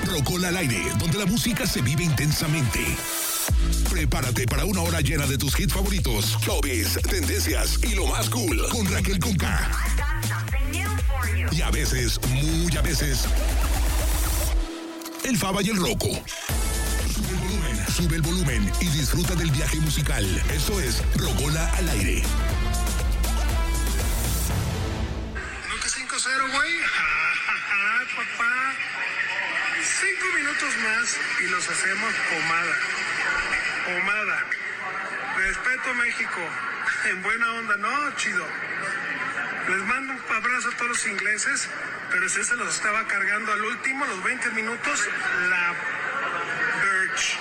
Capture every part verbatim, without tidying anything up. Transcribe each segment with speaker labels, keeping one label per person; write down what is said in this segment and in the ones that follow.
Speaker 1: Rocola al aire, donde la música se vive intensamente. Prepárate para una hora llena de tus hits favoritos, showbiz, tendencias y lo más cool con Raquel Conca. Y a veces, muy a veces, el Faba y el Rocco. Sube el volumen, sube el volumen y disfruta del viaje musical. Esto es Rocola al aire.
Speaker 2: ¿No que cinco cero, güey? Papá. Cinco minutos más y los hacemos pomada. Pomada. Respeto, México. En buena onda, no, chido. Les mando un abrazo a todos los ingleses, pero ese se los estaba cargando al último, los veinte minutos, la Birch.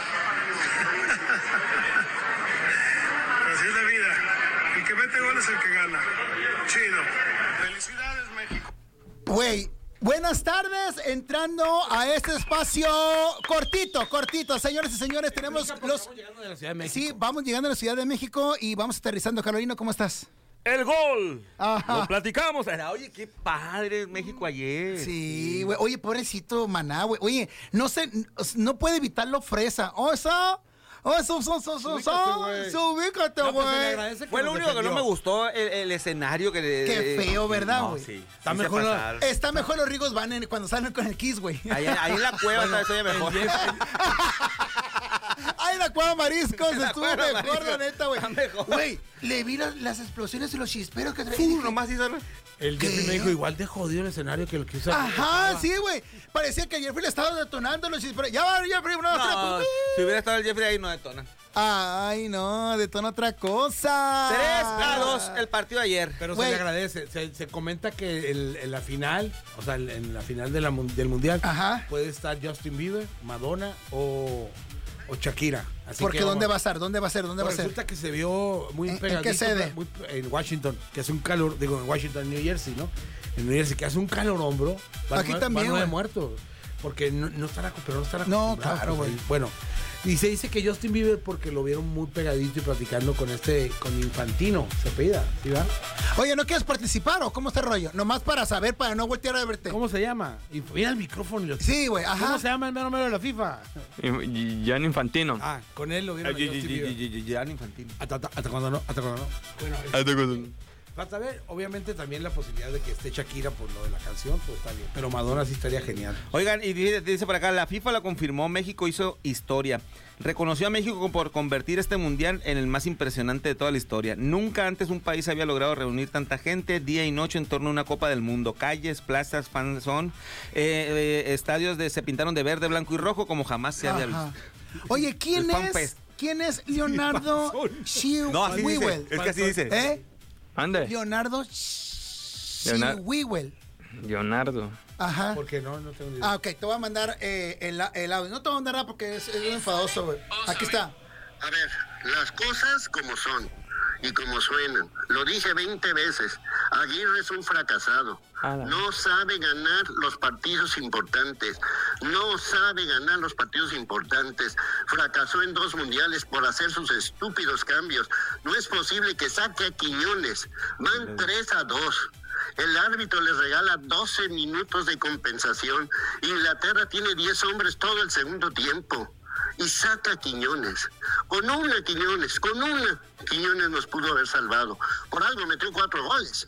Speaker 2: Así es la vida. El que mete goles es el que gana. Chido. Felicidades, México.
Speaker 3: Güey. Buenas tardes, entrando a este espacio cortito, cortito, señores y señores, tenemos los...
Speaker 4: Vamos llegando de la Ciudad de México.
Speaker 3: Sí, vamos llegando a la Ciudad de México y vamos aterrizando. Carolina, ¿cómo estás?
Speaker 4: ¡El gol!
Speaker 3: Ajá.
Speaker 4: Lo platicamos. Era, oye, qué padre México ayer.
Speaker 3: Sí, güey. Oye, pobrecito Maná, güey. Oye, no sé, no puede evitarlo Fresa. O eso... Oh, eso, eso, eso, eso, eso, ubícate, güey.
Speaker 4: Fue lo único que no me gustó, el, el escenario que...
Speaker 3: Qué feo, ¿verdad, güey?
Speaker 4: No, sí.
Speaker 3: Está,
Speaker 4: sí
Speaker 3: mejor, está mejor los Rigos van en, cuando salen con el Kiss, güey.
Speaker 4: Ahí, ahí en la cueva bueno, está mejor.
Speaker 3: Ahí en la cueva Mariscos estuvo mejor,
Speaker 4: marisco,
Speaker 3: la neta, güey. Güey, le vi las, las explosiones y los chisperos que traía.
Speaker 4: Uh, nomás hizo...
Speaker 5: El Jeffrey me dijo, igual de jodido el escenario que el que hizo.
Speaker 3: Ajá, sí, güey. Parecía que Jeffrey le estaba detonando los chisperos. Ya va, Jeffrey, una
Speaker 4: no,
Speaker 3: otra.
Speaker 4: Si hubiera estado el Jeffrey ahí, no detona.
Speaker 3: Ay, no, detona otra cosa.
Speaker 4: tres a dos el partido de ayer.
Speaker 5: Pero
Speaker 3: Wey.
Speaker 5: se le agradece. Se, se comenta que el, en la final, o sea, en la final de la, del Mundial,
Speaker 3: ajá,
Speaker 5: puede estar Justin Bieber, Madonna o, o Shakira. Así
Speaker 3: Porque
Speaker 5: que
Speaker 3: ¿dónde
Speaker 5: vamos.
Speaker 3: va a ser? ¿Dónde va a ser? ¿Dónde
Speaker 5: Pues
Speaker 3: va a ser?
Speaker 5: resulta que se vio muy
Speaker 3: ¿En,
Speaker 5: pegadito.
Speaker 3: ¿En qué sede?
Speaker 5: Muy, en Washington, que hace un calor, digo, en Washington, New Jersey, ¿no? En New Jersey, que hace un calor, hombro.
Speaker 3: Aquí también,
Speaker 5: Van nueve
Speaker 3: güey.
Speaker 5: muertos. Porque no, no estará, pero no estará
Speaker 3: No,
Speaker 5: acostumbrado,
Speaker 3: claro,
Speaker 5: pues,
Speaker 3: güey.
Speaker 5: Bueno, y se dice que Justin Bieber porque lo vieron muy pegadito y platicando con este, con Infantino, se pida, ¿sí va?
Speaker 3: Oye, ¿no quieres participar o cómo está el rollo? Nomás para saber, para no voltear a verte.
Speaker 5: ¿Cómo se llama? Y mira el micrófono y lo...
Speaker 3: Sí, güey, ajá.
Speaker 5: ¿Cómo se llama el mero mero de la FIFA?
Speaker 6: Gianni Infantino.
Speaker 5: Ah, con él lo vieron.
Speaker 4: Ay, Justin Bieber. Gianni Infantino.
Speaker 5: Hasta, hasta, hasta cuando no, hasta cuando no. Bueno,
Speaker 6: Hasta cuando...
Speaker 5: falta ver, obviamente también la posibilidad de que esté Shakira por lo de la canción, pues está bien. Pero Madonna sí estaría genial.
Speaker 4: Oigan, y dice, dice por acá, la FIFA la confirmó, México hizo historia. Reconoció a México por convertir este mundial en el más impresionante de toda la historia. Nunca antes un país había logrado reunir tanta gente día y noche en torno a una Copa del Mundo. Calles, plazas, fanzón, eh, eh, estadios de, se pintaron de verde, blanco y rojo como jamás se había visto.
Speaker 3: Oye, ¿quién
Speaker 4: El
Speaker 3: es? ¿Quién es Leonardo Shiwell?
Speaker 4: No, así dice, es que así dice.
Speaker 3: ¿Eh?
Speaker 6: Ande.
Speaker 3: Leonardo
Speaker 6: Leonardo.
Speaker 3: Shiwell.
Speaker 6: Leonardo.
Speaker 3: Ajá.
Speaker 5: ¿Por qué no? No tengo ni idea.
Speaker 3: Ah, ok, te voy a mandar eh, el, el audio. No te voy a mandar nada porque es, es enfadoso, güey. Aquí está.
Speaker 7: A ver, las cosas como son y como suenan. Lo dije veinte veces. Aguirre es un fracasado. No sabe ganar los partidos importantes. No sabe ganar los partidos importantes. Fracasó en dos mundiales por hacer sus estúpidos cambios. No es posible que saque a Quiñones. Van tres a dos. El árbitro les regala doce minutos de compensación. Inglaterra tiene diez hombres todo el segundo tiempo. Y saca a Quiñones. Con una Quiñones, con una Quiñones nos pudo haber salvado. Por algo metió cuatro goles.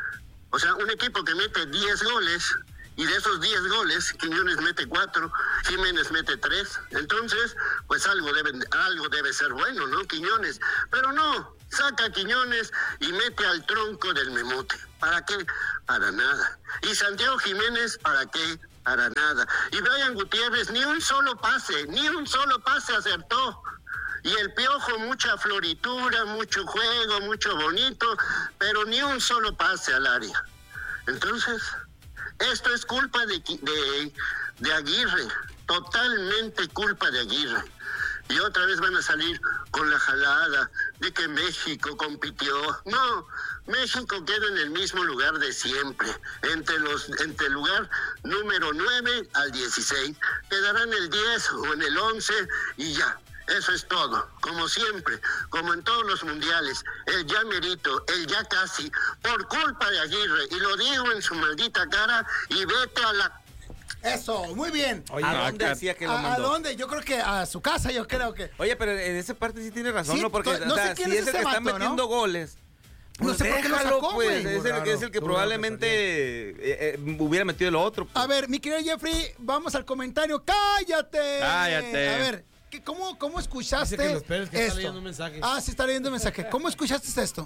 Speaker 7: O sea, un equipo que mete diez goles, y de esos diez goles, Quiñones mete cuatro, Jiménez mete tres. Entonces, pues algo debe, algo debe ser bueno, ¿no, Quiñones? Pero no, saca a Quiñones y mete al tronco del Memote. ¿Para qué? Para nada. Y Santiago Jiménez, ¿para qué? Para nada. Y Brian Gutiérrez, ni un solo pase, ni un solo pase acertó. Y el Piojo, mucha floritura, mucho juego, mucho bonito, pero ni un solo pase al área. Entonces, esto es culpa de, de, de Aguirre, totalmente culpa de Aguirre. Y otra vez van a salir con la jalada de que México compitió. No, México queda en el mismo lugar de siempre, entre los entre el lugar número nueve al dieciséis. Quedarán el diez o en el once y ya. Eso es todo, como siempre, como en todos los mundiales, el ya merito, el ya casi, por culpa de Aguirre, y lo digo en su maldita cara, y vete a la
Speaker 3: Eso, muy bien.
Speaker 4: Oye, ¿a dónde decía que lo mandó?
Speaker 3: ¿A, ¿A dónde? Yo creo que a su casa, yo creo que.
Speaker 4: Oye, pero en esa parte sí tiene razón,
Speaker 3: sí,
Speaker 4: ¿no? Porque
Speaker 3: no
Speaker 4: o sea,
Speaker 3: sé quién
Speaker 4: si
Speaker 3: es
Speaker 4: es el
Speaker 3: ese
Speaker 4: que está
Speaker 3: vato,
Speaker 4: metiendo
Speaker 3: ¿no?
Speaker 4: goles.
Speaker 3: No
Speaker 4: Pues
Speaker 3: sé por qué lo
Speaker 4: déjalo,
Speaker 3: sacó,
Speaker 4: pues.
Speaker 3: güey.
Speaker 4: Es el, que es el que probablemente eh, eh, hubiera metido el otro. Pues.
Speaker 3: A ver, mi querido Jeffrey, vamos al comentario. ¡Cállate!
Speaker 6: Cállate.
Speaker 3: A ver, ¿qué, cómo, ¿cómo escuchaste
Speaker 5: Dice que los esperes, que está
Speaker 3: esto?
Speaker 5: leyendo un mensaje.
Speaker 3: Ah, sí está leyendo un mensaje. ¿Cómo escuchaste esto?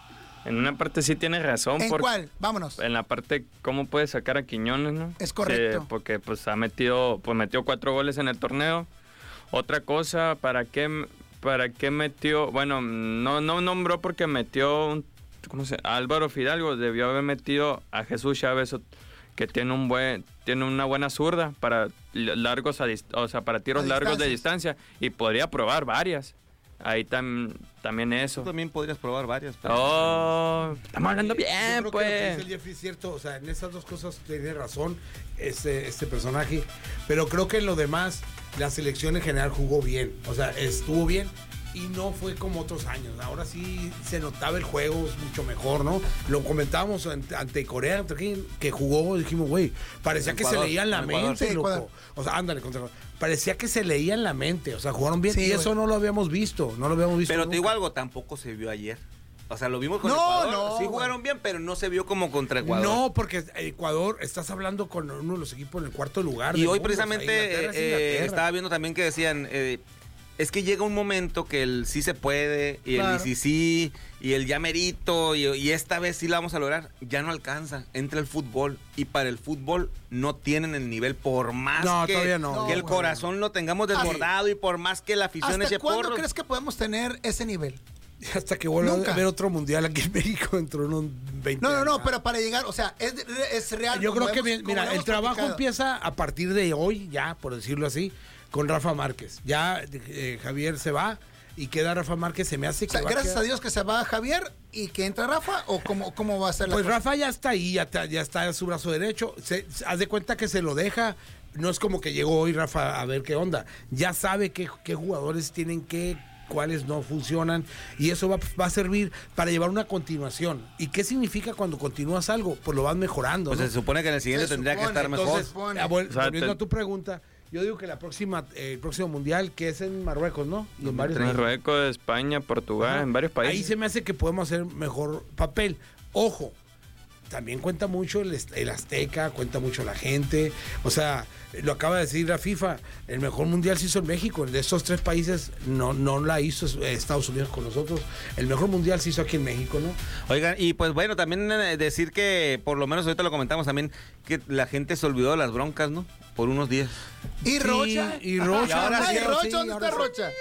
Speaker 6: En una parte sí tiene razón.
Speaker 3: ¿En
Speaker 6: por-
Speaker 3: cuál? Vámonos.
Speaker 6: En la parte cómo puede sacar a Quiñones, ¿no?
Speaker 3: Es correcto.
Speaker 6: Sí, porque pues ha metido, pues metió cuatro goles en el torneo. Otra cosa, ¿para qué, para qué metió? Bueno, no, no nombró porque metió un, ¿cómo se? Álvaro Fidalgo. Debió haber metido a Jesús Chávez, que tiene un buen, tiene una buena zurda para largos, a dist- o sea, para tiros
Speaker 3: A
Speaker 6: largos de
Speaker 3: distancias.
Speaker 6: distancia y podría probar varias. Ahí tam- también
Speaker 4: Tú
Speaker 6: eso.
Speaker 4: también podrías probar varias. pero-
Speaker 6: Oh, estamos hablando
Speaker 5: Yo
Speaker 6: bien,
Speaker 5: creo que lo que dice
Speaker 6: pues.
Speaker 5: el Jeffrey es cierto, o sea, en esas dos cosas tiene razón este, este personaje, pero creo que en lo demás la selección en general jugó bien, o sea, estuvo bien y no fue como otros años. Ahora sí se notaba el juego mucho mejor, ¿no? Lo comentábamos ante, ante Corea, ante quién, que jugó, dijimos, güey, parecía que
Speaker 4: Ecuador,
Speaker 5: se leían la
Speaker 4: Ecuador.
Speaker 5: mente,
Speaker 3: Sí,
Speaker 5: loco.
Speaker 3: Ecuador.
Speaker 5: O sea, ándale, contra parecía que se leían la mente, o sea, jugaron bien
Speaker 3: Sí,
Speaker 5: y
Speaker 3: güey.
Speaker 5: eso no lo habíamos visto, no lo habíamos visto.
Speaker 4: Pero te digo
Speaker 5: nunca.
Speaker 4: algo, tampoco se vio ayer. O sea, lo vimos con
Speaker 3: No,
Speaker 4: Ecuador.
Speaker 3: no,
Speaker 4: sí
Speaker 3: güey.
Speaker 4: jugaron bien, pero no se vio como contra Ecuador.
Speaker 5: No, porque Ecuador, estás hablando con uno de los equipos en el cuarto lugar.
Speaker 4: Y
Speaker 5: del
Speaker 4: hoy
Speaker 5: mundo, o sea,
Speaker 4: precisamente
Speaker 5: Inglaterra es
Speaker 4: eh,
Speaker 5: Inglaterra.
Speaker 4: estaba viendo también que decían, eh, es que llega un momento que el sí se puede, y el
Speaker 3: Claro.
Speaker 4: y sí sí, y el ya merito, y, y esta vez sí la vamos a lograr, ya no alcanza. Entra el fútbol, y para el fútbol no tienen el nivel, por más
Speaker 5: No,
Speaker 4: que,
Speaker 5: todavía no.
Speaker 4: que el
Speaker 3: No, güey.
Speaker 4: corazón lo tengamos desbordado, y por más que la afición
Speaker 3: ¿Hasta
Speaker 4: eche
Speaker 3: cuándo
Speaker 4: porros.
Speaker 3: crees que podemos tener ese nivel?
Speaker 5: Hasta que vuelva
Speaker 3: Nunca.
Speaker 5: a haber otro mundial aquí en México dentro de unos veinte
Speaker 3: No, no, no,
Speaker 5: años.
Speaker 3: pero para llegar, o sea, es, es real.
Speaker 5: Yo
Speaker 3: como
Speaker 5: creo que,
Speaker 3: hemos-
Speaker 5: bien,
Speaker 3: como
Speaker 5: mira,
Speaker 3: lo
Speaker 5: el
Speaker 3: hemos
Speaker 5: trabajo
Speaker 3: platicado.
Speaker 5: empieza a partir de hoy, ya, por decirlo así, con Rafa Márquez. Ya eh, Javier se va y queda Rafa Márquez, se me hace
Speaker 3: O
Speaker 5: que
Speaker 3: sea,
Speaker 5: va a
Speaker 3: gracias
Speaker 5: quedar-
Speaker 3: a Dios que se va Javier y que entra Rafa, o cómo, cómo va a ser la
Speaker 5: Pues
Speaker 3: cosa?
Speaker 5: Rafa ya está ahí, ya está, ya está en su brazo derecho. Se, se- haz de cuenta que se lo deja. No es como que llegó hoy Rafa a ver qué onda. Ya sabe qué, qué jugadores tienen que, cuáles no funcionan. Y eso va, va a servir para llevar una continuación. ¿Y qué significa cuando continúas algo? Pues lo vas mejorando.
Speaker 4: Pues
Speaker 5: ¿no?
Speaker 4: se supone que en el siguiente
Speaker 3: Se
Speaker 4: tendría que
Speaker 3: supone,
Speaker 4: estar mejor.
Speaker 3: entonces, supone.
Speaker 5: Ah, bueno,
Speaker 6: O sea,
Speaker 5: volviendo
Speaker 6: te-
Speaker 5: a tu pregunta, yo digo que la próxima, eh, el próximo mundial, que es en Marruecos, ¿no? Y en varios países.
Speaker 6: Marruecos, España, Portugal,
Speaker 5: Ajá.
Speaker 6: en varios países.
Speaker 5: Ahí se me hace que podemos hacer mejor papel. Ojo, también cuenta mucho el, est- el Azteca, cuenta mucho la gente. O sea, lo acaba de decir la FIFA, el mejor mundial se hizo en México. De estos tres países no, no la hizo Estados Unidos con nosotros. El mejor mundial se hizo aquí en México, ¿no?
Speaker 4: Oigan, y pues bueno, también eh, decir que, por lo menos ahorita lo comentamos también, que la gente se olvidó de las broncas, ¿no? Por unos días.
Speaker 3: ¿Y Rocha?
Speaker 5: y Rocha,
Speaker 3: Y ahora
Speaker 5: sí,
Speaker 3: sí, Rocha,
Speaker 5: sí,
Speaker 3: ¿dónde
Speaker 5: ahora
Speaker 3: está
Speaker 5: sí.
Speaker 3: Rocha?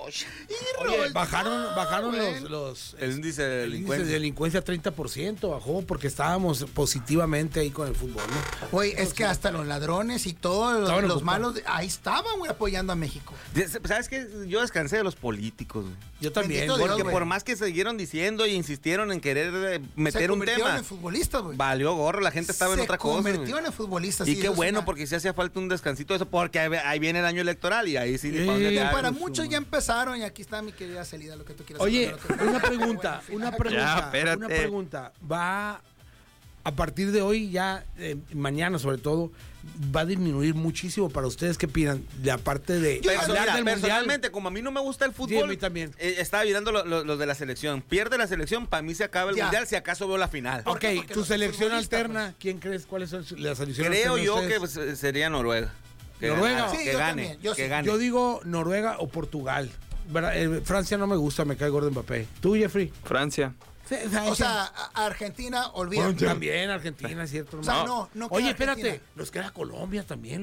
Speaker 3: Y
Speaker 5: Oye,
Speaker 3: Rocha,
Speaker 5: bajaron, bajaron los,
Speaker 3: güey.
Speaker 5: los
Speaker 4: El índice de
Speaker 5: el índice
Speaker 4: delincuencia.
Speaker 5: de delincuencia treinta por ciento bajó porque estábamos positivamente ahí con el fútbol, ¿no?
Speaker 3: Güey, es que hasta los ladrones y todos los,
Speaker 5: Estaban
Speaker 3: los
Speaker 5: ocupados.
Speaker 3: malos, de- ahí estaban, güey, apoyando a México.
Speaker 4: ¿Sabes qué? Yo descansé de los políticos, güey.
Speaker 5: Yo también.
Speaker 3: Bendito Dios,
Speaker 4: Porque
Speaker 3: güey.
Speaker 4: por más que siguieron diciendo y insistieron en querer eh,
Speaker 3: Se
Speaker 4: meter un
Speaker 3: convirtieron
Speaker 4: tema,
Speaker 3: en futbolistas, güey.
Speaker 4: valió gorro, la gente estaba en
Speaker 3: Se
Speaker 4: otra cosa. güey.
Speaker 3: convirtieron en futbolistas.
Speaker 4: Y
Speaker 3: sí,
Speaker 4: qué
Speaker 3: eso es
Speaker 4: bueno,
Speaker 3: una-
Speaker 4: porque si hacía falta un descansito de eso, porque ahí, ahí viene el año electoral y ahí sí. ni pa' dónde
Speaker 5: Sí,
Speaker 3: Y
Speaker 4: quedar.
Speaker 3: para
Speaker 5: su
Speaker 3: muchos
Speaker 5: madre.
Speaker 3: ya empezaron, y aquí está mi querida Celida, lo que tú quieras
Speaker 5: Oye,
Speaker 3: saber, lo que-
Speaker 5: una pregunta,
Speaker 3: Bueno,
Speaker 5: una
Speaker 3: final.
Speaker 5: pregunta,
Speaker 6: Ya, espérate.
Speaker 5: una pregunta. Va a partir de hoy, ya eh, mañana sobre todo, va a disminuir muchísimo para ustedes. ¿Qué opinan? De aparte de
Speaker 3: Yo-
Speaker 4: Pero
Speaker 5: hablar
Speaker 4: mira,
Speaker 5: del mundial.
Speaker 4: personalmente, como a mí no me gusta el fútbol,
Speaker 5: Sí, a mí también.
Speaker 4: eh, estaba mirando lo- lo- los de la selección. Pierde la selección, para mí se acaba el
Speaker 3: Ya.
Speaker 4: mundial, si acaso veo la final.
Speaker 3: ¿Por
Speaker 5: Ok,
Speaker 3: qué? Porque
Speaker 5: tu
Speaker 3: los
Speaker 5: selección
Speaker 3: futbolistas,
Speaker 5: alterna, ¿quién crees? ¿Cuál es el- la selección
Speaker 4: Creo
Speaker 5: alterna de
Speaker 4: yo que
Speaker 5: ustedes?
Speaker 4: pues, sería Noruega. Que
Speaker 5: ¿Noruega?
Speaker 4: ganara,
Speaker 3: Sí,
Speaker 4: que
Speaker 3: yo
Speaker 4: gane,
Speaker 3: también, yo
Speaker 4: que
Speaker 3: sí.
Speaker 4: gane.
Speaker 5: Yo digo Noruega o Portugal. ¿Verdad? Eh, Francia no me gusta, me cae gordo Mbappé. ¿Tú, Jeffrey?
Speaker 6: Francia.
Speaker 3: O sea, a- Argentina, olvídate.
Speaker 5: También Argentina, ¿cierto?
Speaker 3: O sea, no, no
Speaker 5: Oye,
Speaker 3: queda
Speaker 5: espérate,
Speaker 3: Argentina.
Speaker 5: nos queda Colombia también.